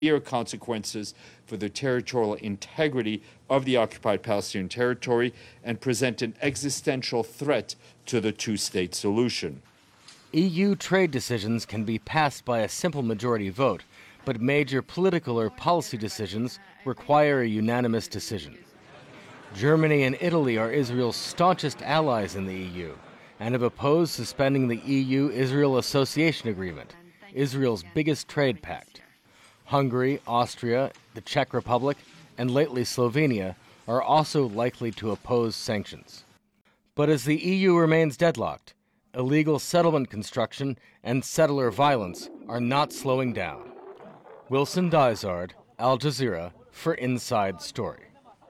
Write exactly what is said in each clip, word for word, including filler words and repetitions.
severe consequences for the territorial integrity of the occupied Palestinian territory and present an existential threat to the two-state solution. E U trade decisions can be passed by a simple majority vote, but major political or policy decisions require a unanimous decision. Germany and Italy are Israel's staunchest allies in the E U and have opposed suspending the E U-Israel Association Agreement, Israel's biggest trade pact. Hungary, Austria, the Czech Republic, and lately Slovenia are also likely to oppose sanctions. But as the E U remains deadlocked, illegal settlement construction and settler violence are not slowing down. Wilson Dysart, Al Jazeera, for Inside Story.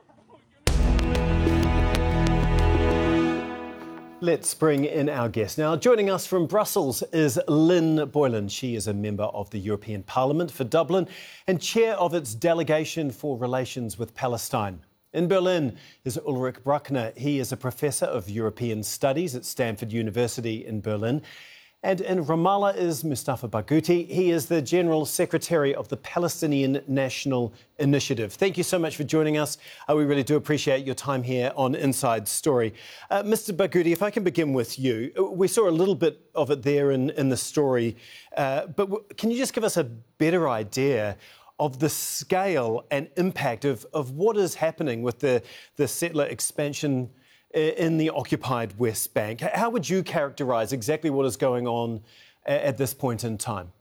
Let's bring in our guest. Now, joining us from Brussels is Lynn Boylan. She is a member of the European Parliament for Dublin and chair of its delegation for relations with Palestine. In Berlin is Ulrich Bruckner. He is a professor of European Studies at Stanford University in Berlin. And in Ramallah is Mustafa Barghouti. He is the General Secretary of the Palestinian National Initiative. Thank you so much for joining us. Uh, we really do appreciate your time here on Inside Story. Uh, Mister Barghouti, if I can begin with you. We saw a little bit of it there in, in the story, uh, but w- can you just give us a better idea of the scale and impact of, of what is happening with the, the settler expansion in the occupied West Bank? How would you characterise exactly what is going on at this point in time?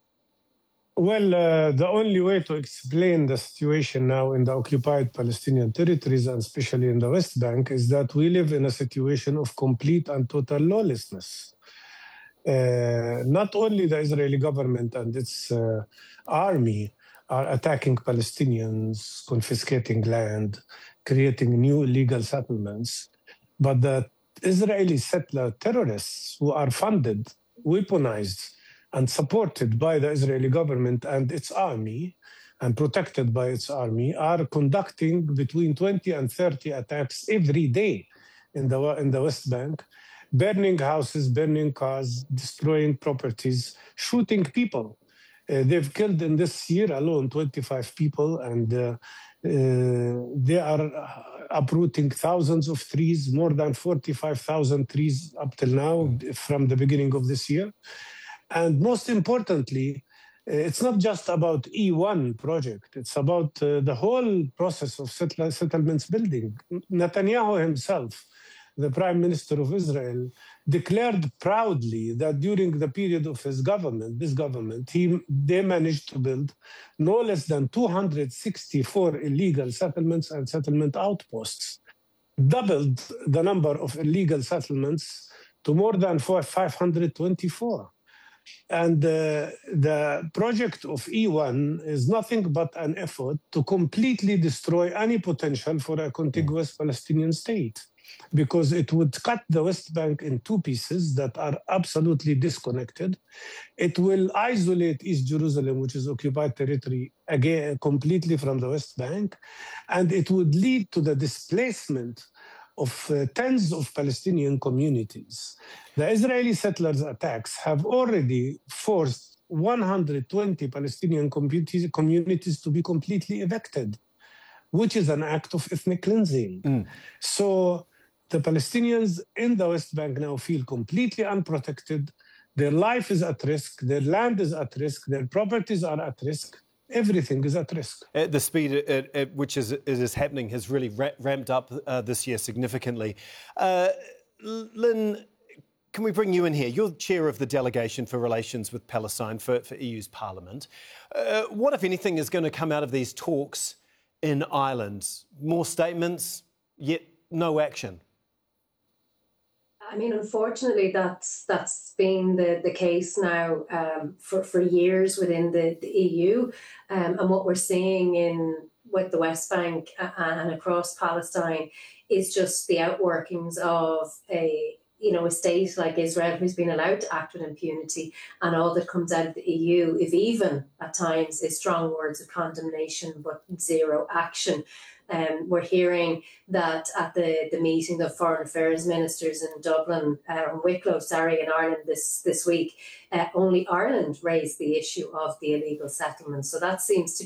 Well, uh, the only way to explain the situation now in the occupied Palestinian territories, and especially in the West Bank, is that we live in a situation of complete and total lawlessness. Uh, not only the Israeli government and its uh, army are attacking Palestinians, confiscating land, creating new illegal settlements, but the Israeli settler terrorists who are funded, weaponized, and supported by the Israeli government and its army, and protected by its army, are conducting between twenty and thirty attacks every day in the, in the West Bank, burning houses, burning cars, destroying properties, shooting people. Uh, they've killed in this year alone twenty-five people, and uh, uh, they are uprooting thousands of trees, more than forty-five thousand trees up till now from the beginning of this year. And most importantly, it's not just about E one project, it's about uh, the whole process of settle- settlements building. Netanyahu himself, the Prime Minister of Israel, declared proudly that during the period of his government, this government, he, they managed to build no less than two hundred sixty-four illegal settlements and settlement outposts, doubled the number of illegal settlements to more than five hundred twenty-four. And uh, the project of E one is nothing but an effort to completely destroy any potential for a contiguous Palestinian state, because it would cut the West Bank in two pieces that are absolutely disconnected. It will isolate East Jerusalem, which is occupied territory, again completely from the West Bank, and it would lead to the displacement of uh, tens of Palestinian communities. The Israeli settlers' attacks have already forced one hundred twenty Palestinian communities, communities to be completely evicted, which is an act of ethnic cleansing. Mm. So the Palestinians in the West Bank now feel completely unprotected. Their life is at risk, their land is at risk, their properties are at risk. Everything is at risk. Uh, the speed at, at which is, it is happening has really ra- ramped up uh, this year significantly. Uh, Lynn, can we bring you in here? You're chair of the delegation for relations with Palestine for, for E U's Parliament. Uh, what, if anything, is going to come out of these talks in Ireland? More statements, yet no action. I mean, unfortunately, that's that's been the, the case now um, for, for years within the, the E U. Um, and what we're seeing in with the West Bank and across Palestine is just the outworkings of a you know a state like Israel who's been allowed to act with impunity, and all that comes out of the E U, if even at times, is strong words of condemnation but zero action. Um, we're hearing that at the, the meeting of foreign affairs ministers in Dublin, uh, Wicklow, sorry, in Ireland this, this week, uh, only Ireland raised the issue of the illegal settlement. So that seems to